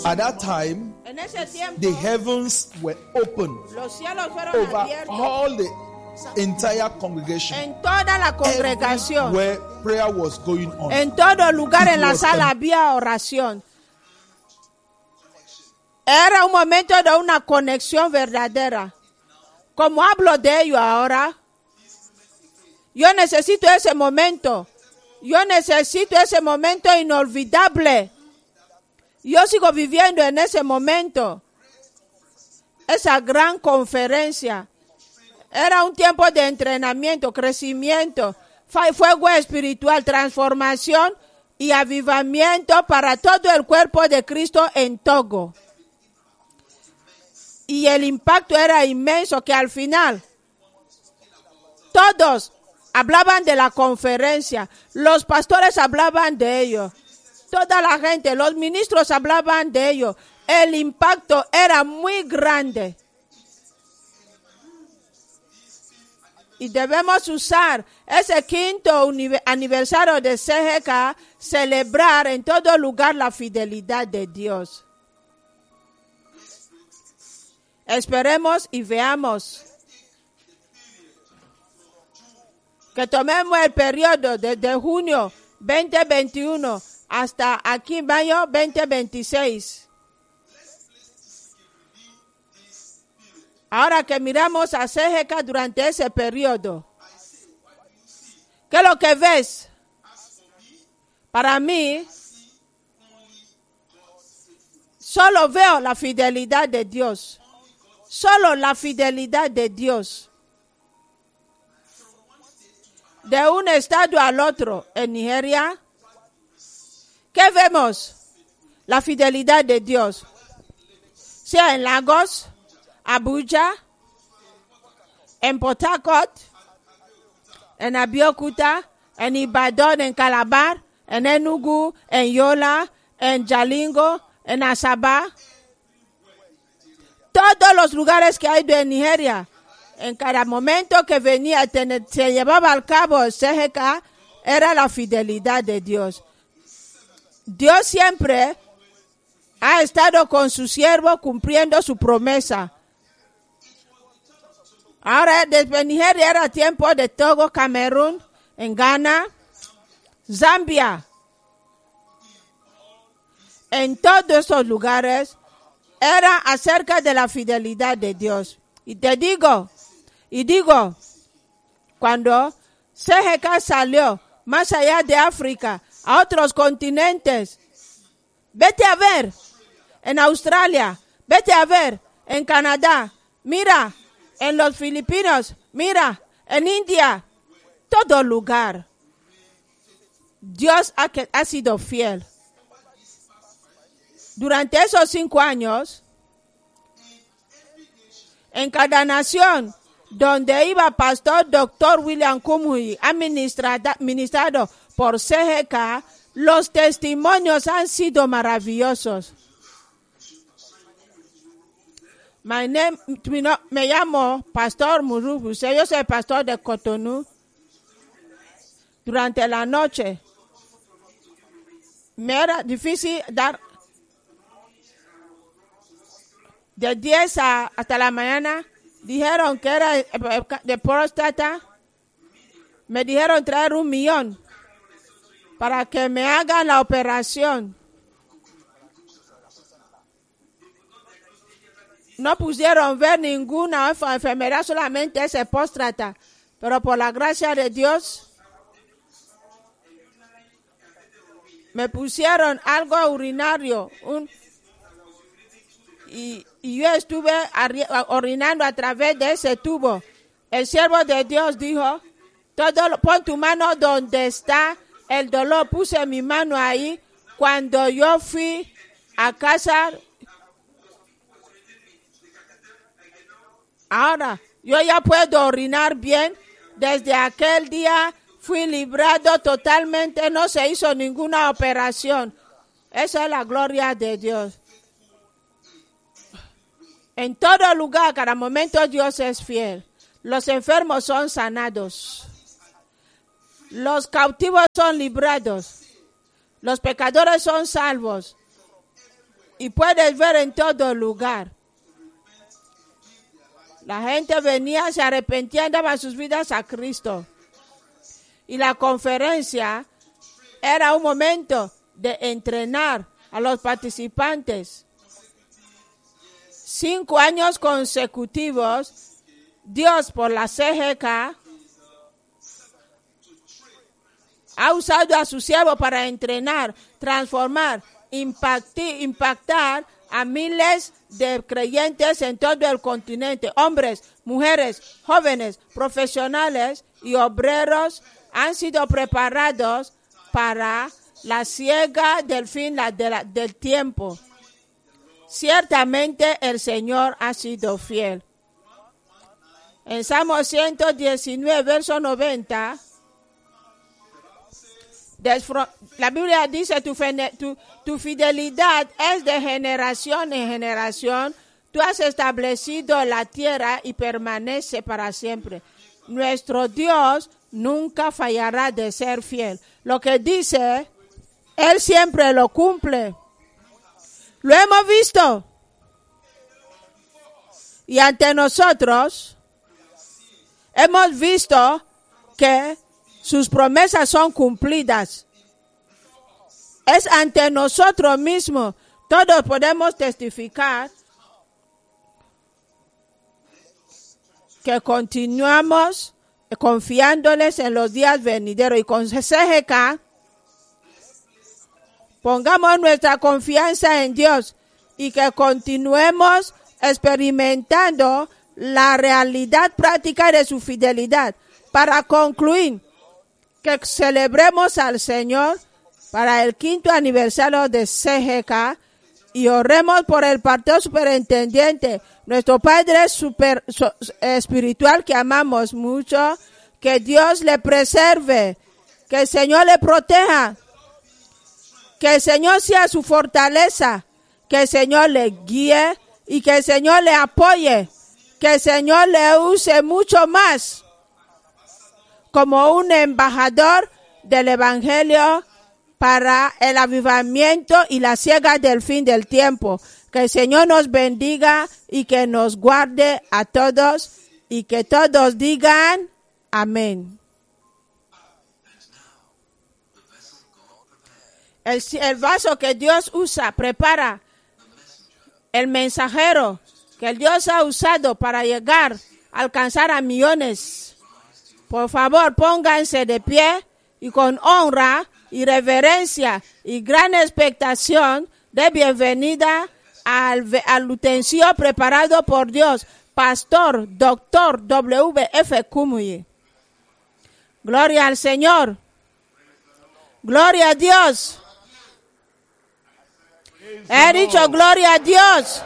At that time, En ese tiempo, the heavens were open los cielos fueron over abiertos all the entire congregation. en toda la congregación. Where prayer was going on. En todo lugar en la was sala había oración. Era un momento de una conexión verdadera. Como hablo de ello ahora, yo necesito ese momento. Yo necesito ese momento inolvidable. Yo sigo viviendo en ese momento. Esa gran conferencia. Era un tiempo de entrenamiento, crecimiento, fuego espiritual, transformación y avivamiento para todo el cuerpo de Cristo en Togo. Y el impacto era inmenso, que al final todos hablaban de la conferencia, los pastores hablaban de ello, toda la gente, los ministros hablaban de ello. El impacto era muy grande. Y debemos usar ese 5º aniversario de CGK, celebrar en todo lugar la fidelidad de Dios. Esperemos y veamos que tomemos el periodo desde junio 2021 hasta aquí mayo 2026. Ahora que miramos a CGK durante ese periodo, ¿qué es lo que ves? Para mí, solo veo la fidelidad de Dios. Solo la fidelidad de Dios. De un estado al otro en Nigeria, ¿qué vemos? La fidelidad de Dios. Sea en Lagos, Abuja, en Port Harcourt, en Abeokuta, en Ibadan, en Calabar, en Enugu, en Yola, en Jalingo, en Asaba. Todos los lugares que hay de Nigeria, en cada momento que venía, se llevaba al cabo el CGK, era la fidelidad de Dios. Dios siempre ha estado con su siervo cumpliendo su promesa. Ahora, desde Nigeria era tiempo de Togo, Camerún, en Ghana, Zambia. En todos esos lugares era acerca de la fidelidad de Dios. Y te digo, cuando CGK salió más allá de África, a otros continentes, vete a ver en Australia, vete a ver en Canadá, mira en los Filipinos, mira en India, todo lugar. Dios ha sido fiel. Durante esos 5 años, en cada nación donde iba Pastor Dr. William Kumuyi, administrado por CGK, los testimonios han sido maravillosos. Me llamo Pastor Murubu, yo soy pastor de Cotonou. Durante la noche me era difícil dar de 10 hasta la mañana. Dijeron que era de próstata. Me dijeron traer $1 millón para que me hagan la operación. No pusieron ver ninguna enfermedad, solamente ese próstata. Pero por la gracia de Dios, me pusieron algo urinario. Y yo estuve orinando a través de ese tubo. El siervo de Dios dijo, pon tu mano donde está el dolor. Puse mi mano ahí. Cuando yo fui a casa, ahora yo ya puedo orinar bien. Desde aquel día fui librado totalmente. No se hizo ninguna operación. Esa es la gloria de Dios. En todo lugar, cada momento Dios es fiel. Los enfermos son sanados. Los cautivos son librados. Los pecadores son salvos. Y puedes ver en todo lugar. La gente venía, se arrepentía, daba sus vidas a Cristo. Y la conferencia era un momento de entrenar a los participantes. 5 años consecutivos, Dios por la CGK ha usado a su siervo para entrenar, transformar, impactar a miles de creyentes en todo el continente. Hombres, mujeres, jóvenes, profesionales y obreros han sido preparados para la siega del fin del tiempo. Ciertamente el Señor ha sido fiel. En Salmo 119, verso 90, la Biblia dice, tu fidelidad es de generación en generación. Tú has establecido la tierra y permanece para siempre. Nuestro Dios nunca fallará de ser fiel. Lo que dice, Él siempre lo cumple. Lo hemos visto. Y ante nosotros, hemos visto que sus promesas son cumplidas. Es ante nosotros mismos. Todos podemos testificar que continuamos confiándoles en los días venideros. Y con CGK, pongamos nuestra confianza en Dios y que continuemos experimentando la realidad práctica de su fidelidad. Para concluir, que celebremos al Señor para el 5º aniversario de CGK y oremos por el pastor superintendiente, nuestro Padre espiritual que amamos mucho, que Dios le preserve, que el Señor le proteja, que el Señor sea su fortaleza, que el Señor le guíe y que el Señor le apoye, que el Señor le use mucho más como un embajador del Evangelio para el avivamiento y la siega del fin del tiempo. Que el Señor nos bendiga y que nos guarde a todos y que todos digan amén. El vaso que Dios usa, prepara el mensajero que Dios ha usado para llegar a alcanzar a millones. Por favor, pónganse de pie y con honra y reverencia y gran expectación de bienvenida al utensilio preparado por Dios, Pastor Dr. W.F. Kumuyi. Gloria al Señor. Gloria a Dios. He dicho gloria a Dios.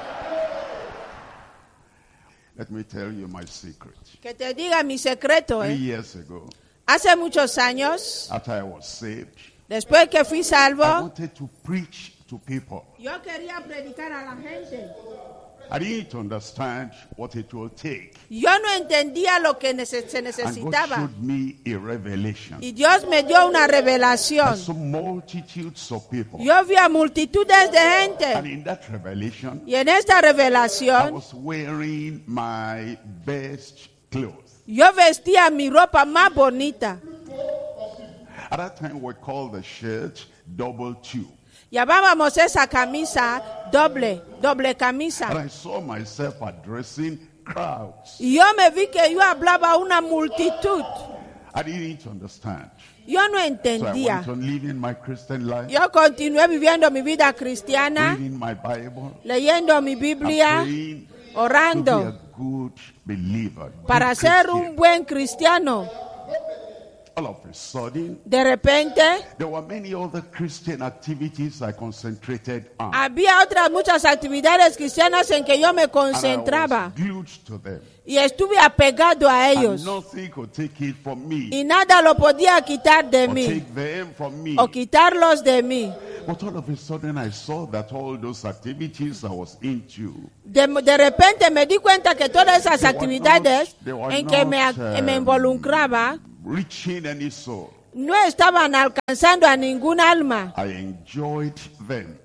Let me tell you my secret. Que te diga mi secreto. 3 years ago, Hace muchos años, after I was saved, después que fui I salvo, wanted to preach to people. yo quería predicar a la gente. I didn't understand what it will take. Yo no entendía lo que se And God necesitaba. showed me a revelation. Y Dios me dio una revelación. There's some multitudes of people. Yo vi a multitudes de And gente. in that revelation, Y en esta I revelación, was wearing my best clothes. yo vestía mi ropa más bonita. At that time, we called the shirt double two. Llamábamos esa camisa doble camisa. And I saw myself addressing crowds. Y yo me vi que yo hablaba a una multitud. I didn't understand. Yo no So I entendía. went on living my Christian life, Yo continué viviendo mi vida cristiana, reading my Bible, leyendo mi and Biblia, praying to be a orando good believer, good para ser un Christian. buen cristiano. All of a sudden, De repente, there were many other Christian activities I concentrated on. había otras muchas actividades cristianas en que yo me And I concentraba was glued to them. y estuve apegado a And ellos. nothing could take it from me, Y nada lo podía quitar de or mí take them from me. o quitarlos de mí. But all of a sudden, I saw that all those activities I was into, De repente me di cuenta que todas esas They were actividades not- they were en que not, me involucraba reaching any soul. no estaban alcanzando a ningún alma. I enjoyed them.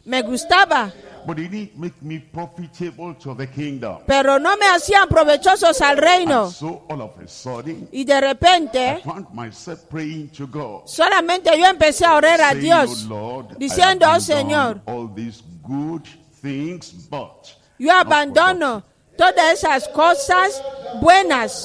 Me gustaba, but it didn't make me profitable to the kingdom. pero no me hacían provechosos al reino. And so all of a sudden, Y de I repente, found myself praying to God, solamente yo empecé a orar a saying, Dios, "Oh Lord, diciendo, I oh have Señor, done all these good things, but yo abandono todas esas cosas buenas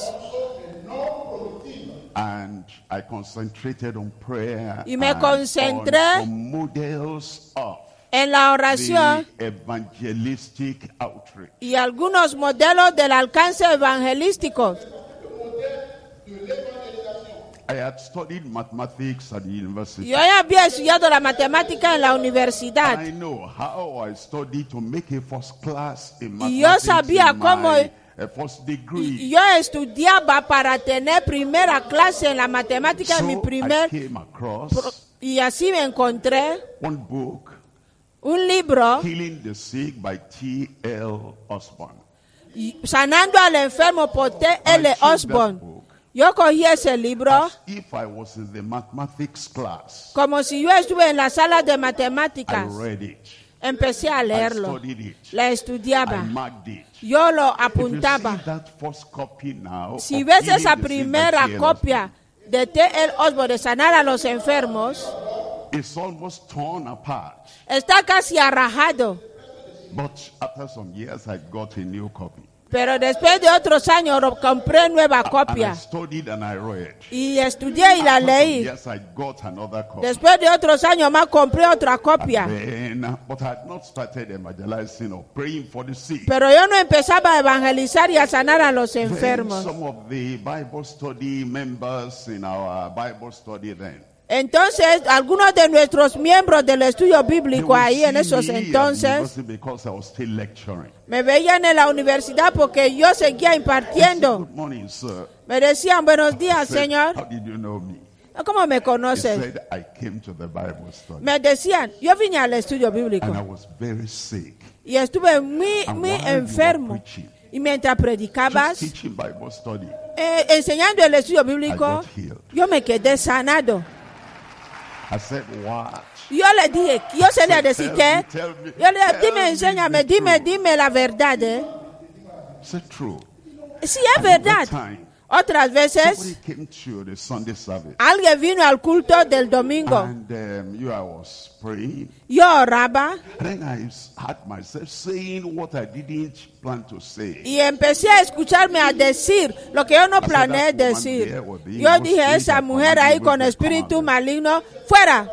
and I concentrated on prayer Y me and concentré on models of en la oración the evangelistic outreach. y algunos modelos del alcance evangelístico. I had studied mathematics at the university. Yo ya había estudiado la matemática en la universidad. I know how I studied to make a first class in Y yo mathematics sabía in cómo- my first Y degree. yo estudiaba para tener primera clase en la matemática en mi So I primer came across y así me encontré one book, un libro Healing the Sick by T.L. Osborne. Sanando al enfermo por T.L. I chose that Osborne. book Yo cogí ese libro as if I was in the mathematics class. como si yo estuve en la sala de I matemáticas. read it. Empecé a I leerlo, studied it. la I estudiaba, marked it. yo lo If you apuntaba. see that first copy now Si of ves Healing esa the Sick by primera T.L. copia de T.L. Osborne de sanar a los enfermos, Osborne, it's almost torn apart. está casi arrajado. But after some years, I got a new copy. Pero después de otros años compré nueva And I copia studied and I read. y estudié y la After some leí. years, I got another copy. Después de otros años más compré otra copia. Then, but I had not started evangelizing or praying for the sick. Pero yo no empezaba a evangelizar y a sanar a los Then enfermos. some of the Bible study members in our Bible study then, Entonces, algunos de nuestros miembros del estudio they bíblico would ahí en see esos me at entonces university because I was still lecturing. me veían en la universidad porque yo seguía They said, impartiendo. "Good morning, sir." Me decían, buenos días, I said, Señor. "How did you know me?" ¿Cómo me He conoces? said, "I came to the Bible study Me decían, yo vine al estudio bíblico and I was very sick." y estuve muy And while you enfermo. were preaching, Y mientras just predicabas, teaching Bible study, enseñando el estudio bíblico, I got healed. yo me quedé sanado. I said, "What?" Yo le dije, yo se le decía que, Tell me, yo le tell dime, me enséñame, the dime, truth. dime la verdad, I said, "True." Sí, es verdad. Time, Otras veces, somebody came to the Sunday service, alguien vino al culto del domingo. and I was praying, Yo oraba and then I had myself saying what I didn't plan to say. y empecé a escucharme a decir lo que yo no planeé decir. Yo dije, esa mujer ahí con espíritu maligno, fuera.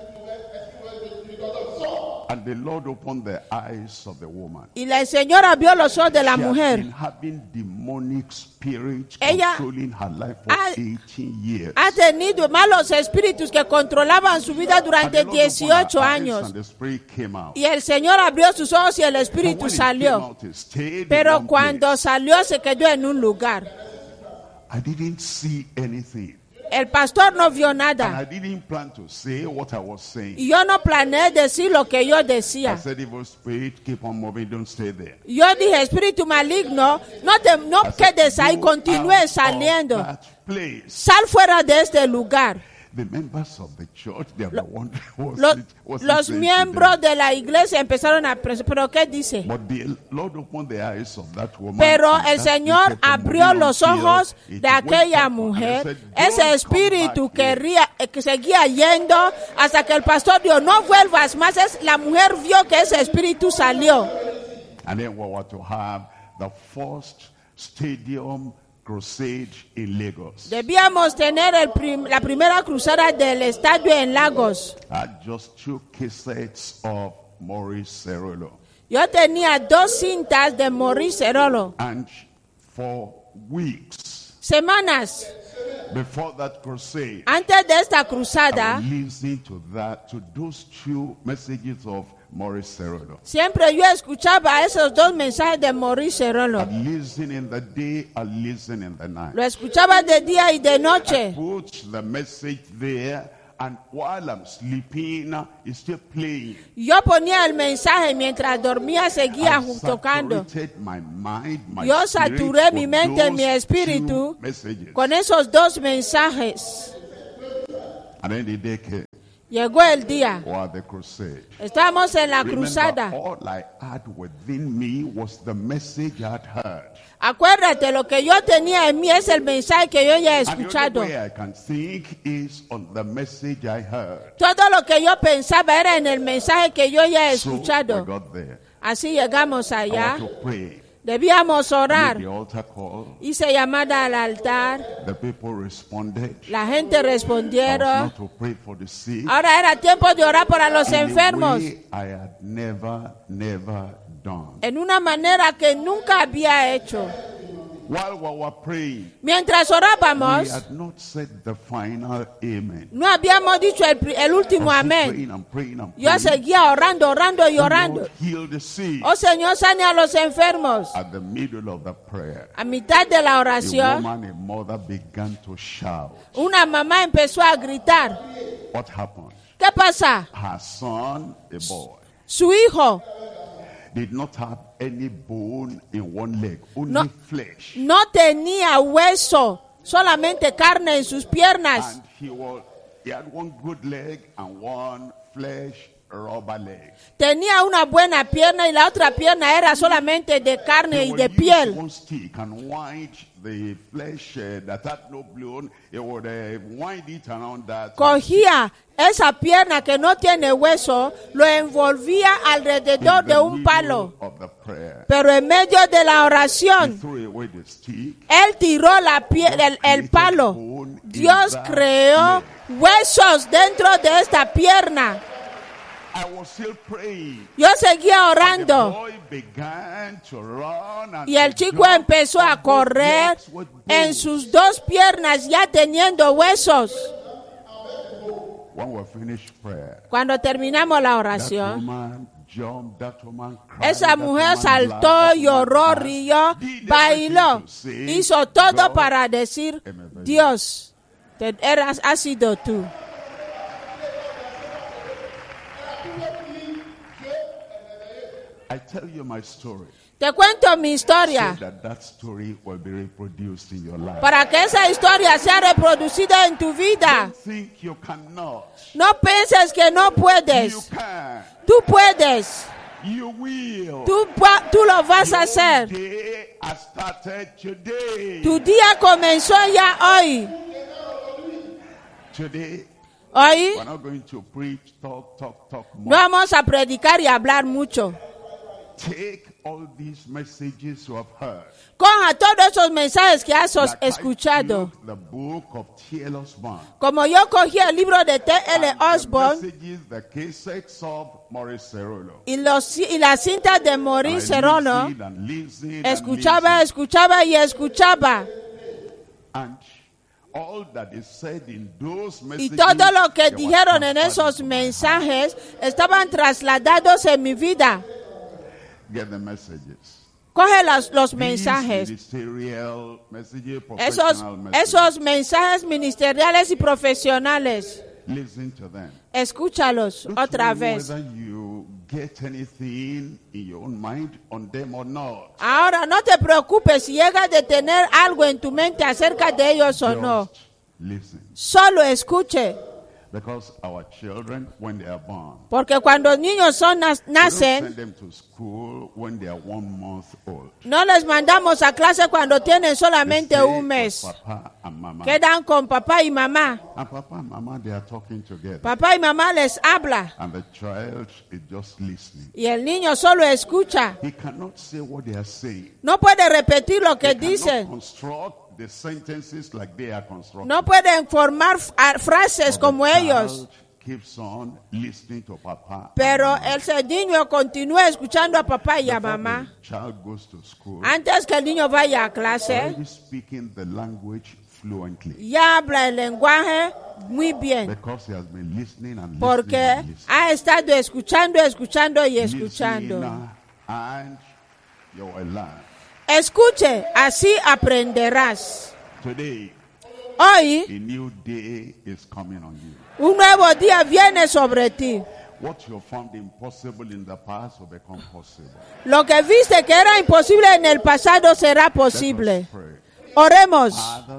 And the Lord opened the eyes of the woman. Y el Señor abrió los ojos de la She had mujer. been having demonic spirits Ella controlling her life for ha- 18 years. Ha tenido malos espíritus que controlaban su vida And durante the Lord opened her 18 eyes años. and the spirit came out. Y el Señor abrió sus ojos y el But espíritu when it came salió. out, it stayed in Pero one cuando place. salió se quedó en un lugar. I didn't see anything. El pastor no vio And I nada. didn't plan to say what I was saying. Y yo no planeé decir lo que yo I decía. said, "Evil spirit, keep on moving, don't stay there." Yo dije, espíritu maligno, no I said, quedes ahí, "Go continúe out of saliendo. that place." Sal fuera de este lugar. The members of the church, they were wondering what's Los he saying to miembros them. de la iglesia empezaron a pensar, ¿pero qué dice? But the Lord opened the eyes of that woman. Pero and el that Señor spirit kept abrió moving los until ojos it de went aquella up. mujer. And I said, Ese "Don't espíritu come back here." que seguía yendo hasta que el pastor dijo, no vuelvas más. La mujer vio que ese espíritu salió. And then we were to have the first stadium crusade in Lagos. Debíamos tener la primera cruzada del estadio en Lagos. I had just 2 cassettes of Maurice Cerullo. Yo tenía 2 cintas de Maurice Cerullo. And for weeks Semanas before that crusade, antes de esta I cruzada, would listen to those 2 messages of Maurice Cerullo. siempre yo escuchaba esos 2 mensajes de Maurice Cerullo. I'd listen in the day, I'd listen in the night. Lo escuchaba de día y de I noche. put the message there, and while I'm sleeping, it's still playing. Yo ponía el mensaje mientras dormía, seguía I tocando. saturated my mind, my Yo spirit saturé mi with mente, those mi espíritu 2 messages. con esos 2 mensajes. And then the day came. Llegó el día. or at the crusade. Estábamos en la Remember, cruzada. all I had within me was the message I'd heard. Acuérdate, lo que yo tenía en mí es el mensaje que yo ya he And the escuchado. only way I can think is on the message I heard. Todo lo que yo pensaba era en el mensaje que yo ya he So we escuchado. got there. Así llegamos I allá. want to pray. Debíamos Made orar. the altar call. Hice llamada al altar. The people responded. La gente I was respondieron. not to pray for the sick. Ahora era tiempo de orar para los In a enfermos. way I had never done. En una manera que nunca había hecho. While we were praying, Mientras we orábamos, had not said the final amen. no habíamos dicho el último I was amén. praying and praying and Yo praying. seguía orando, orando y The orando. Lord healed the sick. Oh Señor, sane a los enfermos. At the middle of the prayer, A mitad de la a oración, woman, a mother began to shout. una mamá empezó a gritar. What happened? ¿Qué pasa? Her son, a boy, Su hijo did not have any bone in one leg, only No. flesh. no tenía hueso, solamente carne en sus piernas. And he had one good leg and one flesh rubber leg. Tenía una buena pierna y la otra pierna era solamente de carne He y would de use piel. one stick and wind the flesh that had no bone. He would wind it around that. Cogía esa pierna que no tiene hueso, lo envolvía alrededor In de the un middle palo. of the prayer, Pero en medio de la he oración, threw away the stick. él tiró el palo. Dios creó huesos dentro de esta pierna. I was still praying. Yo seguía The orando boy began to run and y el to chico jump empezó on a both correr legs with en bones. sus dos piernas ya teniendo huesos. When we finished prayer, Cuando terminamos la that oración, woman jumped, that woman cried, esa that mujer woman saltó, laughed, that lloró, woman rió, danced, did bailó, everything to say, hizo todo God, para decir, Dios, has sido tú. I tell you my story Te cuento mi so historia that story will be reproduced in your life. para que esa historia sea reproducida en tu vida. Don't think you cannot. No pienses que no You puedes. can. Tú puedes. You will. Tú lo vas a hacer. Your day has started today. Tu día comenzó ya hoy. Today, Hoy we're not going to preach, talk no more. vamos a predicar y hablar mucho. Take all these messages you have heard. Coja todos esos mensajes que has Like I escuchado. took the book of T.L. Osborne. Como yo cogí el libro de T.L. And the Osborne messages, the cassettes of Maurice Cerullo. y la cinta de I Maurice Cerullo, listened and listened and escuchaba, listened. escuchaba y escuchaba. And all that is said in those Y messages, todo lo que they were dijeron en transferred esos into my heart. mensajes estaban trasladados en mi vida. Get the messages. Coge los These mensajes, ministerial messages, esos professional messages. mensajes ministeriales y profesionales. Listen to them. Escúchalos Don't otra know vez. whether you get anything in your own mind on them or not. Ahora no te preocupes si llegas de tener algo en tu mente acerca de ellos o no. Just listen. Solo escuche, Because our children, when they are born, porque cuando los niños we don't nacen, send them to school when they are 1 month old. no les mandamos a clase cuando tienen They solamente stay un with mes. Papa and Mama. Quedan con papá y mamá. And Papa and Mama, they are talking together. Papá y mamá les habla And the child is just listening. y el niño solo escucha. He cannot say what they are saying. No puede repetir lo que He cannot dicen. construct the sentences like they are constructed. No pueden formar frases como The ellos. child keeps on listening to Papa. Pero and Mama. ese niño continúa escuchando a papá y a Before mamá. the child goes to school, Antes que el niño vaya a clase, already speaking the language fluently. ya habla el lenguaje muy bien. Because he has been listening and listening Porque and listening. ha estado escuchando y escuchando. Listen, and you will learn. Escuche, así aprenderás. Today, Hoy, a new day is coming on you. un nuevo día viene sobre ti. What you found impossible in the past will become possible. Lo que viste que era imposible en el pasado será Let us posible. pray. Oremos. Father,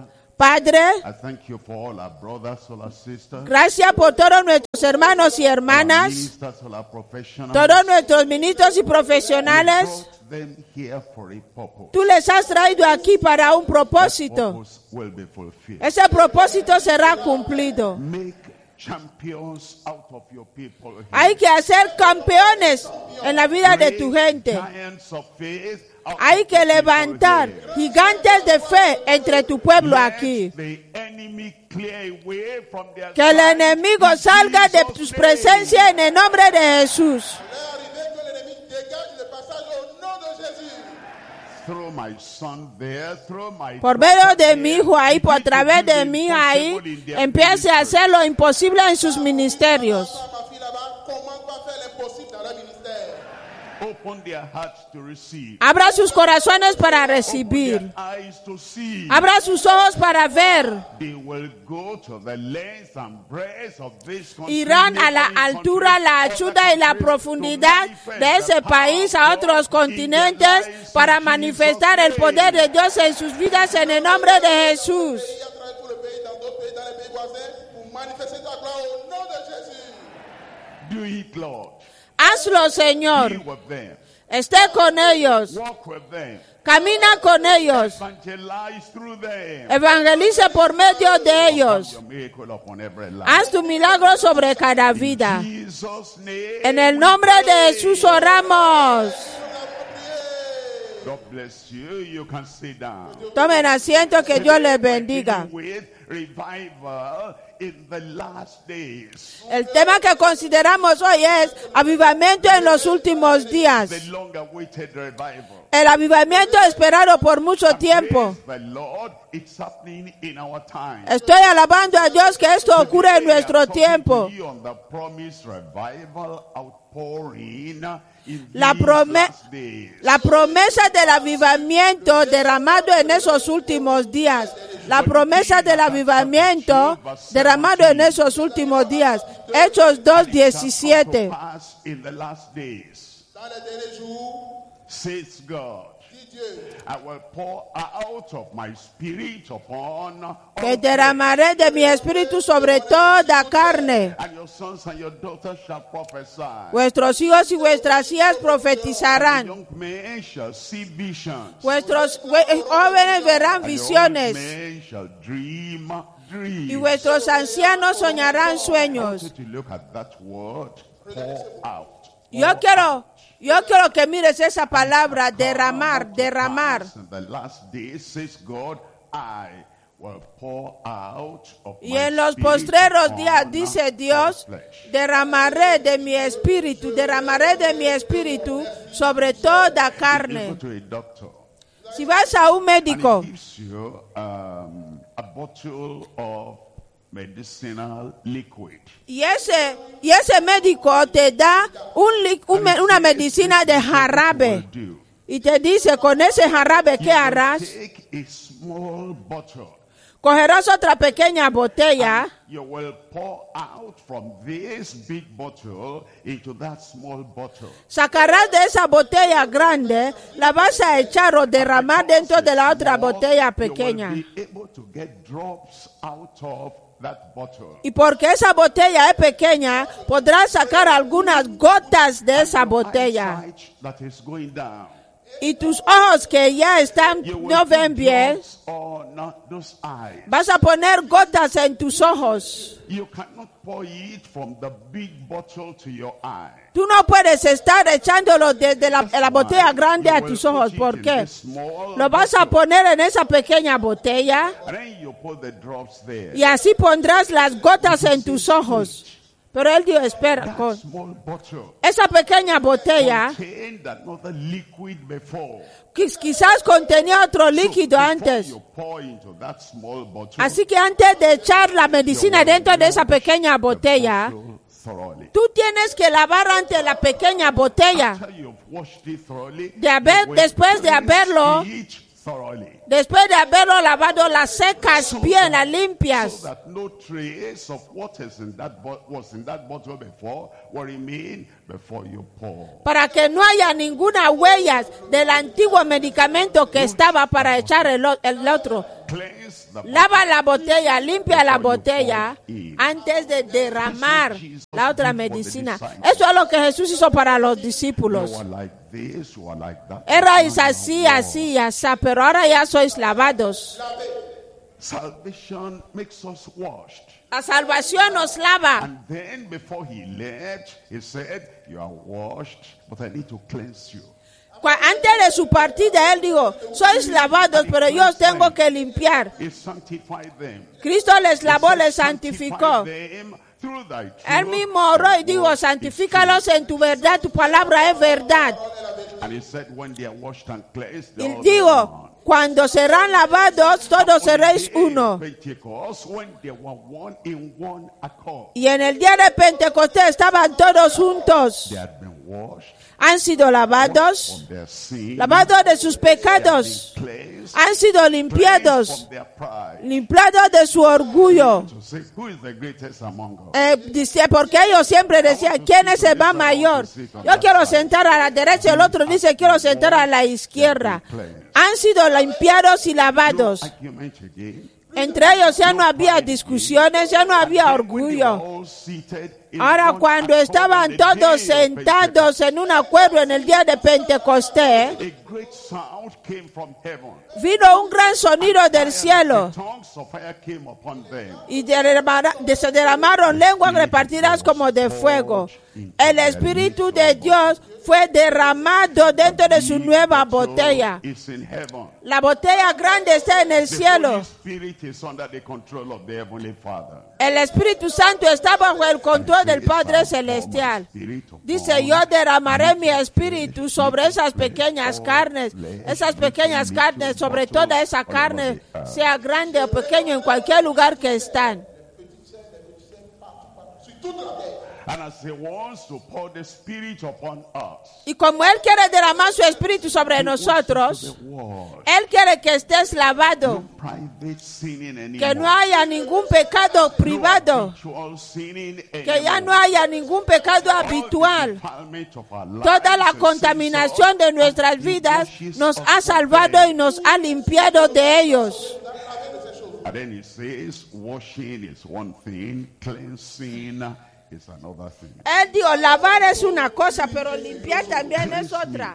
Padre, I thank you for all our brothers, all our sisters, gracias por todos nuestros hermanos y all our hermanas, ministers, all our professionals. todos nuestros ministros y You profesionales. brought them here for a purpose. Tú les has traído aquí para un That propósito. purpose will be fulfilled. Ese propósito será cumplido. Make champions out of your people here. Hay que hacer campeones en la vida de tu gente. Giants of faith out Hay of que your people levantar here. gigantes de fe entre tu pueblo Let aquí. the enemy clear away from their Que el sight enemigo in salga de Jesus' tu name. presencia en el nombre de Jesús. Arriver que l'ennemi dégage le passage au nom de Jésus. Through my son there, through my Por medio daughter de mi there, hijo ahí, por begin to través do de the mi hija ahí, impossible in their empiece a ministry. hacer lo imposible en sus ministerios. Ma fille là-bas, comment pas faire l'impossible dans leur ministère? Open their hearts to receive. Abra sus corazones para Open recibir. their eyes to see. Abra sus ojos para ver. They will go to the length and breadth of this country, Irán a la neighboring altura, la countries, anchura y la other countries, profundidad to manifest de ese the país power a of otros God in their continentes lives para in manifestar Jesus' el poder de name. Dios en sus vidas en el nombre de Jesús. Il a travaillé tout le pays, dans d'autres pays, dans les pays voisins, pour manifester ta gloire au nom de Jésus. Do it, Lord. Hazlo, Be Señor. with them. Esté con ellos. Walk with them. Camina con ellos. Evangelize through them. Evangelice por medio de ellos. Your miracle upon every life. Haz tu milagro sobre cada vida. In Jesus' name. En el nombre de Jesús oramos. God bless you. You can sit down. Tomen asiento, que Dios les bendiga. With revival in the last days. El tema que consideramos hoy es avivamiento en los últimos días. The long-awaited revival. El avivamiento esperado por mucho tiempo. Praise the Lord, it's happening in our time. Estoy alabando a Dios que esto ocurre en nuestro tiempo. Today, I'm talking to you on the promised revival outpouring in La, these prome- last days. la promesa del avivamiento derramado en esos últimos días. La promesa del avivamiento derramado en esos últimos días. Hechos It shall come to 2:17. pass in the last days, Dans les derniers jours, says God, dit Dieu, I will pour out of my spirit upon all Que flesh, derramaré de mi espíritu sobre toda carne. and your sons and your daughters shall prophesy. Vuestros hijos y vuestras hijas The profetizarán. young men shall see visions. Vuestros jóvenes verán And the old visiones. men shall dream dreams. Y vuestros ancianos soñarán I want sueños. you to look at that word, pour out. Yo quiero que mires esa palabra, derramar, derramar. In the last days, says God, I will pour out of Y my en los spirit postreros días, upon dice Dios, all flesh. derramaré de mi espíritu sobre toda You go carne. to a doctor, Si vas a un and médico he gives you a bottle of medicinal liquid. y ese médico te da una medicina de jarabe Do. y te dice, con ese jarabe, ¿qué harás? Take a small bottle. Cogerás otra pequeña botella You will pour out from this big bottle into that small bottle. sacarás de esa botella grande, la vas a echar o derramar dentro de la otra botella pequeña. You will be able to get drops out of that bottle. Y porque esa botella es pequeña, podrás sacar algunas gotas de esa botella. Eyesight that is going down. Y tus ojos que ya están, You will no put ven bien, drops on those eyes. vas a poner gotas en tus ojos. You cannot pour it from the big bottle to your eye. Tú no puedes estar echándolo desde la botella grande You a will tus ojos. put it ¿Por in qué? this small Lo vas a bottle. poner en esa pequeña botella And then you put the drops there. y así pondrás las gotas en tus ojos. Pero él dijo, espera, That con small bottle esa pequeña botella contained another liquid before. quizás contenía otro líquido Before antes. you pour into that small bottle, Así que antes de echar la medicina dentro de esa pequeña botella, bottle thoroughly. tú tienes que lavar antes la pequeña botella. After you've washed it thoroughly, Después de haberlo, rinse it thoroughly. después de haberlo lavado, las secas bien, las limpias. So that no trace of what is in that was in that bottle before will remain before you pour. Para que no haya ninguna huella del antiguo medicamento que estaba para echar el otro. Cleanse the Lava la botella, limpia la before you botella pour in. antes de derramar Jesus la otra did for the medicina. disciples. Eso es lo que Jesús hizo para los You discípulos. were like this, you were like that. Erais Now así, you are. así, así, pero ahora ya sois lavados. Salvation makes us washed. La salvación nos lava. And then before he left, he said, you are washed, but I need to cleanse you. Antes de su partida, él dijo, sois lavados, pero yo os tengo que limpiar. He sanctified them. Cristo les lavó, He said, les santificó. "Sanctify them through thy truth. Él mismo oró y dijo, santifícalos en tu verdad, tu palabra es verdad. And he said, when they are washed and cleansed, they Y all are digo, one. cuando serán lavados, todos seréis uno. Pentecost, when they were one in one accord, Y en el día de Pentecostés estaban todos juntos. they had been washed Han sido lavados, from their sin, lavados de sus pecados. cleansed, Han sido cleansed limpiados, from their pride. limpiados de su orgullo. To say, who is the greatest among us? Dice, porque ellos siempre decían, ¿quién es el más mayor? Yo quiero sentar a la derecha, el otro dice, quiero sentar a la izquierda. Han sido limpiados y lavados. Argument again. Entre ellos ya no había discusiones, ya no había orgullo. All seated in Ahora, one cuando accord estaban on the day todos of sentados en un acuerdo en el día de Pentecostés, Pentecost, a great sound came from heaven. vino un gran sonido del cielo. The tongues of fire came upon them. Y se derramaron lenguas repartidas como de fuego. El Espíritu de Dios fue derramado dentro de su nueva botella. It's in heaven. La botella grande está en el The cielo. Holy Spirit is under the control of the Heavenly Father. El Espíritu Santo está bajo el control del Padre Celestial. Dice, yo derramaré mi espíritu sobre esas pequeñas carnes, sobre toda esa carne, sea grande o pequeño, en cualquier lugar que están. Sur toute la terre. And as he wants to pour the Spirit upon us, Y como Él quiere derramar su espíritu sobre nosotros, the word, Él quiere que estés lavado, private sinning anymore. que no haya ningún pecado privado, Habitual sinning que ya anymore. no haya ningún pecado All the habitual. defilement of our lives Toda la and contaminación de sins nuestras and vidas washes nos us ha from salvado them. y nos ha limpiado de ellos. And then he says, washing is one thing, cleansing is another thing. Él dijo, lavar es una cosa, pero limpiar también es otra.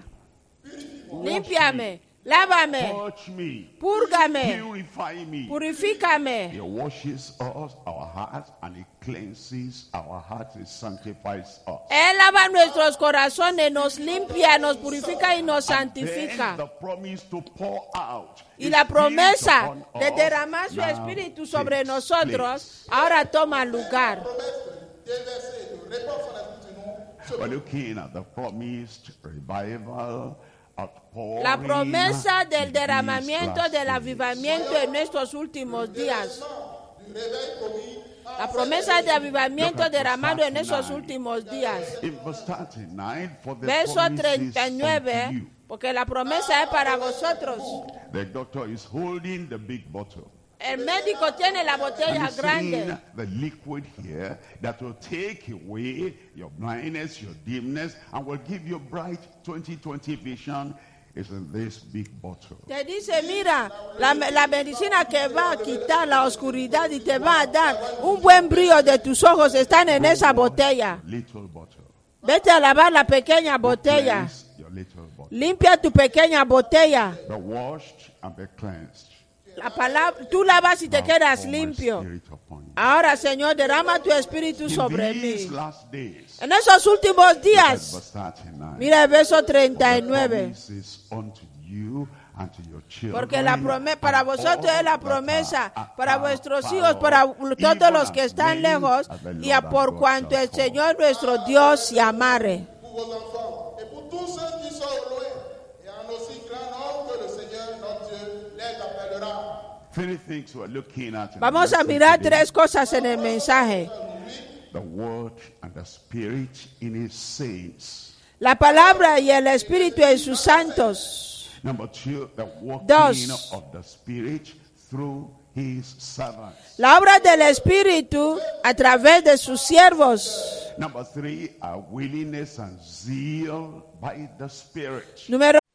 Límpiame, lávame, Touch me, púrgame, purify me. purifícame. He washes us, our hearts, and he cleanses our hearts, he sanctifies us. Él lava nuestros corazones, nos limpia, nos purifica y nos Then santifica. the promise to pour out Y his la Spirit promesa upon de us derramar su now espíritu sobre takes nosotros ahora toma lugar. Déverser, de répandre son esprit sur nous. We're looking at the promised revival, outpouring La promesa in del these derramamiento last del days. avivamiento en estos últimos días. Du réveil promis. La promesa de avivamiento derramado en esos últimos días. In verse 39, for the Verso promise is unto 39, you. porque la promesa es para vosotros. The doctor is holding the big bottle. El médico tiene la And botella he's grande. seeing the liquid here that will take away your blindness, your dimness, and will give you bright 2020 vision. Is in this big bottle. Te dice, mira, la medicina que va a quitar la oscuridad y te va a dar un buen brillo de tus ojos están en esa botella. Little bottle. Vete a lavar la pequeña botella. Cleanse your little bottle. Limpia tu pequeña botella. Be washed and be cleansed. La palabra, tú lavas y te quedas Pour my limpio. Spirit upon you. Ahora, Señor, derrama tu espíritu sobre In these mí. last days, En esos últimos at días, verse 39, mira el verso the 39. promise is unto you and to your children, Porque la para and vosotros all es la that promesa, are para afar, vuestros hijos, far para off, todos even los que as están many lejos, as the y a Lord por our God cuanto shall el call. Señor nuestro Dios llamare. Pour vos enfants et pour tous ceux qui sont au loin, et en aussi grand nombre que le Seigneur notre Dieu les appellera. Three things we're looking at in Vamos the a message mirar today. tres cosas en el mensaje. The word and the spirit in his saints. La palabra y el espíritu en sus santos. Number two, the working Dos. of the spirit through his servants. La obra del espíritu a través de sus siervos. Number three, our willingness and zeal by the spirit. Número